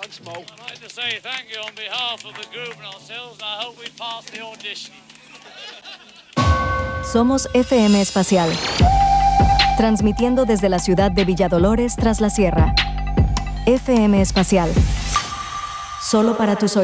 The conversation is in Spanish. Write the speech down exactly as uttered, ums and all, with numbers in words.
Thanks, Mo. I'd like to say thank you on behalf of the group and ourselves, and I hope we pass the audition. Somos F M Espacial, transmitiendo desde la ciudad de Villadolores tras la sierra. F M Espacial, solo para tus oídos.